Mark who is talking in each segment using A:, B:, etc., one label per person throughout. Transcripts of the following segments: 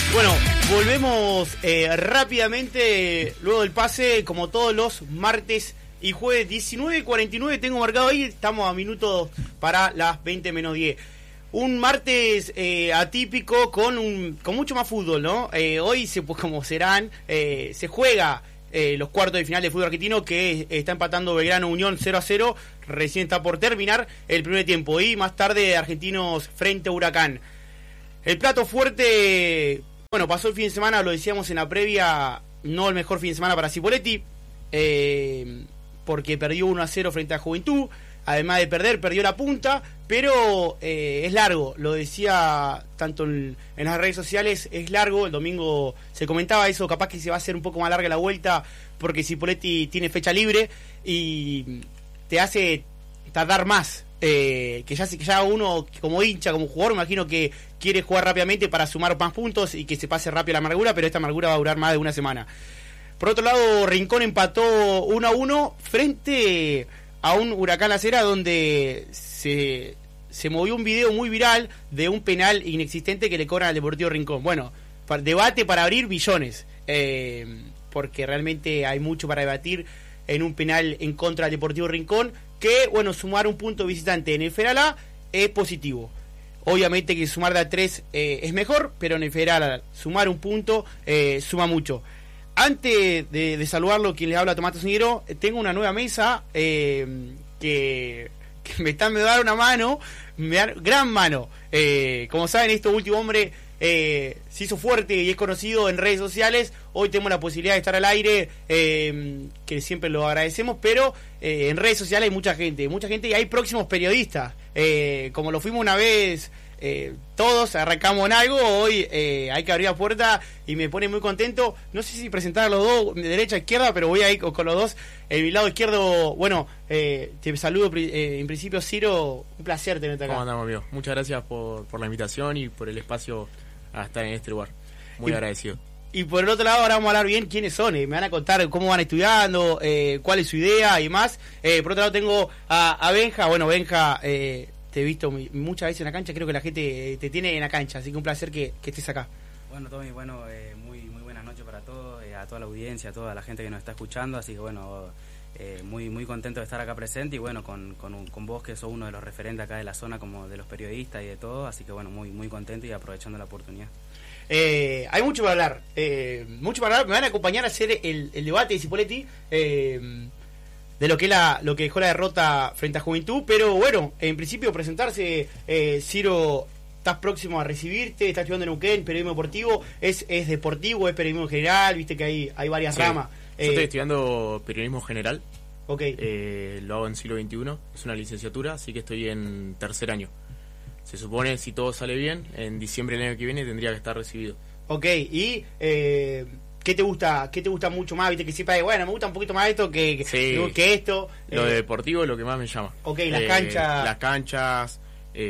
A: Bueno, volvemos rápidamente luego del pase, como todos los martes y jueves. 19:49 tengo marcado ahí, estamos a minutos para las 20 menos 10. Un martes atípico con mucho más fútbol, ¿no? Hoy, pues como serán, se juega los cuartos de final de fútbol argentino, que está empatando Belgrano Unión 0-0, recién está por terminar el primer tiempo, y más tarde Argentinos frente a Huracán. El plato fuerte, bueno, pasó el fin de semana, lo decíamos en la previa, no el mejor fin de semana para Cipolletti, porque perdió 1-0 frente a Juventud. Además de perder, perdió la punta, pero es largo, lo decía tanto en las redes sociales, es largo. El domingo se comentaba eso, capaz que se va a hacer un poco más larga la vuelta, porque Cipolletti tiene fecha libre y te hace tardar más. Que ya uno como hincha, como jugador, me imagino que quiere jugar rápidamente para sumar más puntos y que se pase rápido la amargura, pero esta amargura va a durar más de una semana. Por otro lado, Rincón empató 1-1 frente a un Huracán La Cera, donde se movió un video muy viral de un penal inexistente que le cobran al Deportivo Rincón. Bueno, debate para abrir billones, porque realmente hay mucho para debatir en un penal en contra del Deportivo Rincón, que, bueno, sumar un punto visitante en el Federal A es positivo. Obviamente que sumar de a 3 es mejor, pero en el Federal A sumar un punto suma mucho. Antes de saludarlo, quien les habla, Tomás Tocinero, tengo una nueva mesa que me va a dar una mano, gran mano. Como saben, este último hombre se hizo fuerte y es conocido en redes sociales. Hoy tenemos la posibilidad de estar al aire, que siempre lo agradecemos, pero en redes sociales hay mucha gente y hay próximos periodistas. Como lo fuimos una vez, todos arrancamos en algo, hoy hay que abrir la puerta y me pone muy contento. No sé si presentar a los dos de derecha a izquierda, pero voy a ir con los dos. En mi lado izquierdo, bueno, te saludo en principio, Ciro, un placer tenerte acá.
B: ¿Cómo andamos, amigo? Muchas gracias por la invitación y por el espacio a estar en este lugar. Muy agradecido. Y
A: por el otro lado, ahora vamos a hablar bien quiénes son, me van a contar cómo van estudiando, cuál es su idea y más. Por otro lado tengo a Benja. Bueno, Benja, te he visto muchas veces en la cancha, creo que la gente te tiene en la cancha, así que un placer que estés acá.
C: Bueno, Tommy, muy buenas noches para todos, a toda la audiencia, a toda la gente que nos está escuchando, así que bueno, muy contento de estar acá presente y bueno, con vos, que sos uno de los referentes acá de la zona, como de los periodistas y de todo, así que bueno, muy contento y aprovechando la oportunidad.
A: Hay mucho para hablar, me van a acompañar a hacer el debate de Cipolletti, de lo que dejó la derrota frente a Juventud, pero bueno, en principio presentarse. Ciro, estás próximo a recibirte, estás estudiando en Neuquén, periodismo deportivo, es deportivo, es periodismo en general, viste que hay varias ramas.
B: Yo estoy estudiando periodismo general,
A: okay.
B: Lo hago en siglo XXI, es una licenciatura, así que estoy en tercer año. Se supone, si todo sale bien, en diciembre del año que viene tendría que estar recibido.
A: Ok, y ¿qué te gusta mucho más? Viste que siempre me gusta un poquito más esto que esto.
B: Lo de deportivo es lo que más me llama.
A: Ok, las canchas.
B: Las canchas,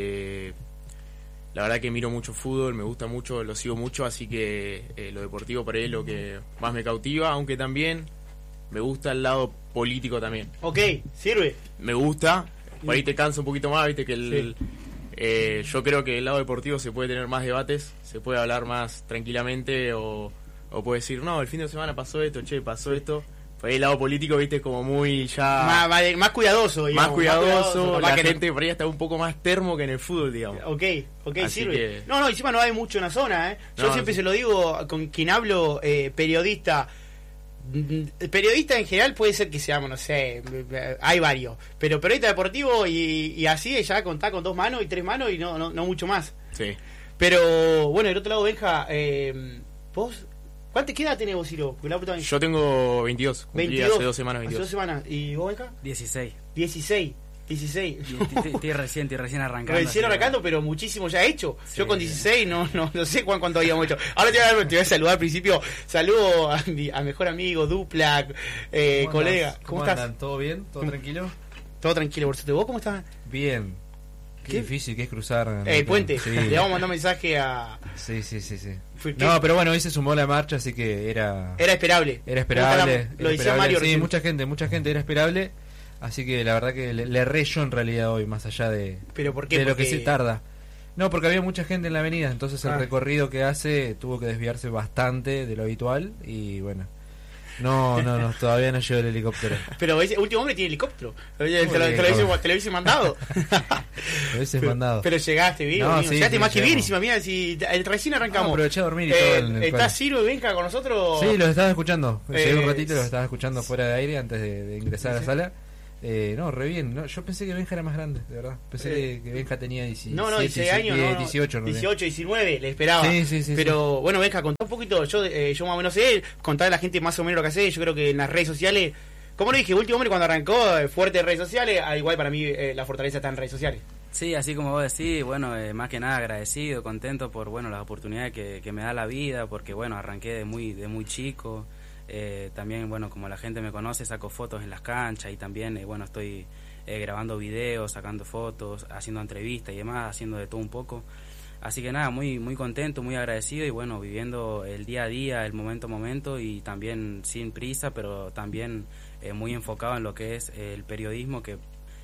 B: la verdad que miro mucho fútbol, me gusta mucho, lo sigo mucho, así que lo deportivo por ahí es lo que más me cautiva, aunque también me gusta el lado político también.
A: Ok, sirve.
B: Me gusta, por ahí te cansa un poquito más, viste que yo creo que el lado deportivo se puede tener más debates, se puede hablar más tranquilamente o puede decir, no, el fin de semana pasó esto, pasó esto. Por ahí el lado político, viste, como muy ya...
A: Más cuidadoso, digamos.
B: Más cuidadoso, la gente por ahí está un poco más termo que en el fútbol, digamos.
A: Ok,
B: así
A: sirve.
B: Que...
A: No, encima no hay mucho en la zona, Yo siempre se lo digo con quien hablo, periodista. Periodista en general puede ser que seamos, no sé, hay varios. Pero periodista deportivo y así ya contar con 2 manos y 3 manos y no mucho más.
B: Sí.
A: Pero, bueno, del otro lado, Benja, vos... ¿Qué edad tenés vos, Ciro?
B: Yo tengo 22, cumplí hace 2 semanas 22.
A: ¿Hace 2 semanas? ¿Y vos, Benja?
C: 16. Estoy recién arrancando.
A: Recién arrancando, pero muchísimo ya hecho. Sí. Yo con 16 no sé cuánto habíamos hecho. Ahora te voy a saludar al principio. Saludo a mi mejor amigo, Dupla, colega.
D: ¿Cómo estás? ¿Todo bien? ¿Todo tranquilo?
A: Todo tranquilo, por suerte. ¿Vos cómo estás?
D: Bien. Qué difícil que es cruzar
A: el puente.
D: Sí.
A: Le vamos a mandar mensaje a...
D: Sí. No, pero bueno, hoy se sumó la marcha, así que era
A: esperable.
D: Lo decía Mario recién. Sí, mucha gente era esperable. Así que la verdad que le erré yo en realidad hoy, más allá de,
A: ¿Pero por qué?
D: de lo que se tarda. No, porque había mucha gente en la avenida, entonces el
A: Ah.
D: recorrido que hace tuvo que desviarse bastante de lo habitual y bueno. No, todavía no llegó el helicóptero.
A: Pero ese último hombre tiene helicóptero. Te
D: Muy bien,
A: lo hubiese mandado.
D: Lo hubiese mandado.
A: Pero llegaste vivo,
D: No,
A: amigo.
D: sí,
A: Llegaste
D: sí,
A: más que bien,
D: llegamos.
A: encima, mira, si recién arrancamos.
D: Aproveché a dormir y todo en el
A: ¿Está
D: cual.
A: Ciro y Benja con nosotros?
D: Sí, los estaba escuchando. Llegué un
A: Eh,
D: ratito y los estaba escuchando fuera de aire antes de ingresar a la
A: Sí.
D: sala. No, re bien. No, yo pensé que Benja era más grande, de verdad. Pensé que Benja tenía 17,
A: No, 16 años, no.
D: 18, en realidad.
A: 18, 19, le esperaba.
D: Sí.
A: Pero bueno, Benja, contá un poquito. Yo más o menos sé, contar a la gente más o menos lo que hace. Yo creo que en las redes sociales, como lo dije, último hombre cuando arrancó, fuerte en redes sociales, al igual para mí la fortaleza está en redes sociales.
C: Sí, así como vos decís, bueno, más que nada agradecido, contento por, bueno, las oportunidades que me da la vida, porque, bueno, arranqué de muy chico. También, bueno, como la gente me conoce, saco fotos en las canchas y también, bueno, estoy grabando videos, sacando fotos, haciendo entrevistas y demás, haciendo de todo un poco. Así que nada, muy contento, muy agradecido y bueno, viviendo el día a día, el momento a momento y también sin prisa, pero también muy enfocado en lo que es el periodismo, que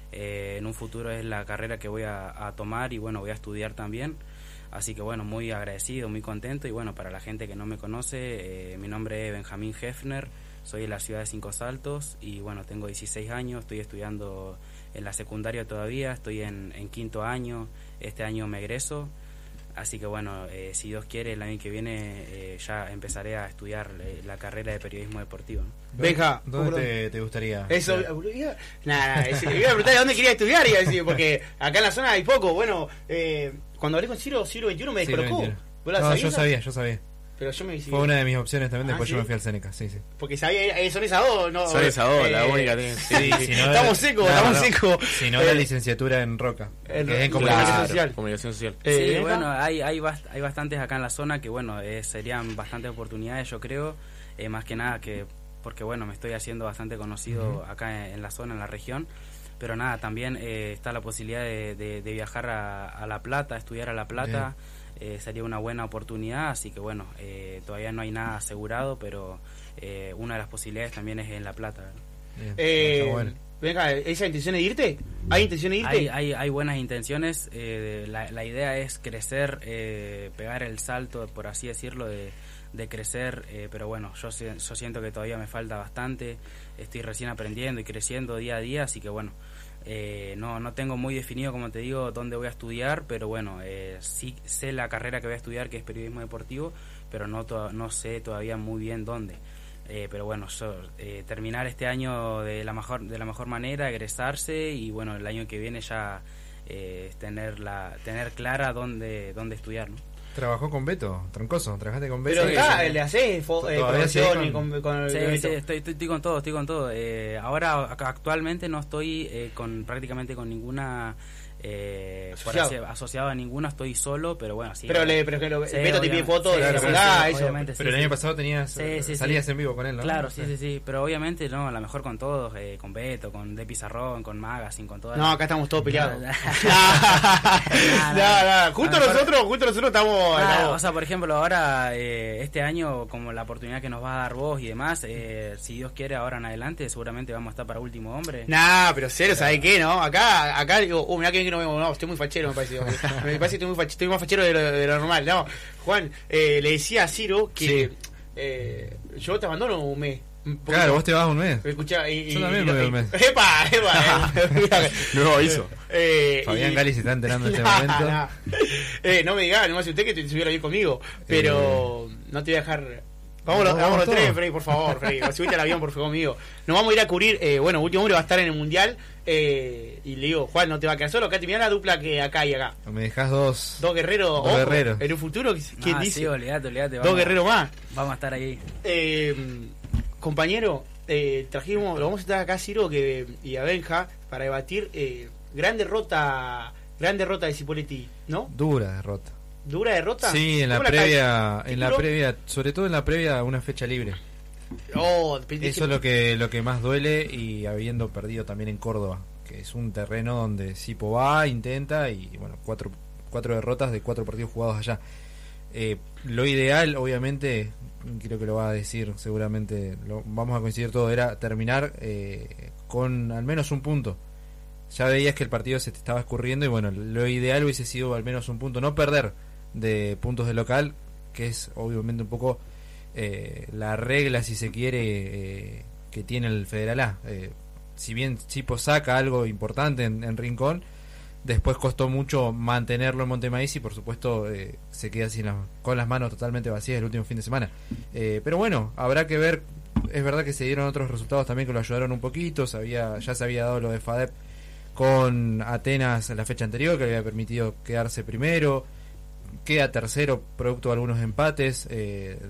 C: en un futuro es la carrera que voy a tomar y bueno, voy a estudiar también. Así que bueno, muy agradecido, muy contento y bueno, para la gente que no me conoce, mi nombre es Benjamín Hefner, soy de la ciudad de Cinco Saltos y bueno, tengo 16 años, estoy estudiando en la secundaria todavía, estoy en quinto año, este año me egreso, así que bueno, si Dios quiere, el año que viene ya empezaré a estudiar la carrera de periodismo deportivo, ¿no?
A: Benja,
D: ¿Dónde te gustaría?
A: Eso,
D: estudiar?
A: nada, iba a preguntar de dónde quería estudiar, iba a decir, porque acá en la zona hay poco. Bueno, cuando hablé con Ciro 21 me
D: Siglo
A: descolocó.
D: XXI.
A: ¿Vos la
D: No,
A: sabías?
D: yo sabía.
A: Pero yo me
D: Fue una de mis opciones también, después
A: ¿sí?
D: yo me fui al Seneca, sí.
A: Porque sabía, son esas dos, ¿no?
B: Son esas dos, la única tiene.
D: Sí, si no,
A: estamos secos, estamos secos.
D: Si no, la licenciatura en Roca, que es en
A: Comunicación
D: comunicación.
A: social.
B: Comunicación social.
C: Sí,
A: ¿Benja?
C: bueno, hay bastantes acá en la zona que, bueno, serían bastantes oportunidades, yo creo, más que nada que, porque, bueno, me estoy haciendo bastante conocido acá en la zona, en la región, pero nada, también está la posibilidad de viajar a La Plata, estudiar a La Plata, sería una buena oportunidad, así que, bueno, todavía no hay nada asegurado, pero una de las posibilidades también es en La Plata, ¿verdad?
D: Bien, está bueno.
A: Venga, ¿esa intención de irte? ¿Hay intención de irte?
C: Hay buenas intenciones, la idea es crecer, pegar el salto, por así decirlo, de crecer, pero bueno, yo siento que todavía me falta bastante, estoy recién aprendiendo y creciendo día a día, así que bueno, no tengo muy definido, como te digo, dónde voy a estudiar, pero bueno, sí sé la carrera que voy a estudiar, que es periodismo deportivo, pero no sé todavía muy bien dónde. Pero bueno, terminar este año de la mejor manera, egresarse y bueno, el año que viene ya tener clara dónde estudiar, ¿no?
D: Trabajó con Beto, Troncoso, trabajaste con Beto.
A: Pero acá le haces
D: Todavía
A: promoción
D: sí,
A: y con el
C: Sí,
A: evento.
C: estoy con todo. Ahora actualmente no estoy prácticamente con ninguna asociado a ninguna, estoy solo, pero bueno, sí.
A: Pero el
C: Sí,
A: Beto te pide
C: obviamente.
A: fotos,
C: Sí,
A: de
C: sí,
A: la
C: sí,
A: eso.
C: obviamente,
D: Pero el año pasado tenías
C: Sí,
D: salías en vivo con él, ¿no?
C: Claro, sí, pero obviamente no, a lo mejor con todos, con Beto, con De Pizarrón, con Magazine, con todas.
A: No, acá estamos todos peleados.
C: No,
A: Justo nosotros estamos...
C: O sea, por ejemplo, ahora, este año, como la oportunidad que nos va a dar vos y demás, si Dios quiere, ahora en adelante, seguramente vamos a estar para Último Hombre.
A: Nah, pero cero, ¿sabes qué, no? Acá digo, mirá que bien que no vemos, no, estoy muy fachero, me parece. Me parece que estoy más fachero de lo normal, no. Juan, le decía a Ciro que yo te abandono un mes.
D: Claro, vos te vas un mes.
A: Escuchá,
D: Yo también me voy un mes.
A: ¡Epa!
B: Nuevo aviso.
D: Fabián Gali se está enterando en este momento.
A: No me digas, no me hace usted que te estuviera bien conmigo, pero no te voy a dejar... Vámonos
D: todos.
A: tres, Freddy, por favor, Freddy. Subite al avión, por favor, conmigo. Nos vamos a ir a cubrir, Último Hombre va a estar en el Mundial. Y le digo, Juan, no te va a quedar solo. Acá te mirá la dupla que acá y acá.
D: Me dejás dos
A: Guerreros.
D: Dos guerreros.
A: En un futuro, ¿quién dice?
C: Sí, olvídate.
A: Dos guerreros más.
C: Vamos a estar ahí.
A: Compañero, lo vamos a estar acá, Ciro, y a Benja, para debatir gran derrota de Cipoletti, ¿no?
D: Dura derrota.
A: ¿Dura derrota?
D: Sí, en la
A: ¿Cómo
D: previa, sobre todo en la previa a una fecha libre. Eso es lo que más duele, y habiendo perdido también en Córdoba, que es un terreno donde Cipo va, intenta, y bueno, cuatro derrotas de 4 partidos jugados allá. Lo ideal, obviamente, creo que lo va a decir seguramente, vamos a coincidir todo, era terminar con al menos un punto. ya veías que el partido se te estaba escurriendo y bueno, lo ideal hubiese sido al menos un punto, no perder de puntos de local, que es obviamente un poco la regla, si se quiere, que tiene el Federal A. Si bien Chipo saca algo importante en Rincón, después costó mucho mantenerlo en Montemaíz y por supuesto se queda con las manos totalmente vacías el último fin de semana. Pero bueno, habrá que ver. Es verdad que se dieron otros resultados también que lo ayudaron un poquito. Ya se había dado lo de FADEP con Atenas en la fecha anterior, que le había permitido quedarse primero. Queda tercero producto de algunos empates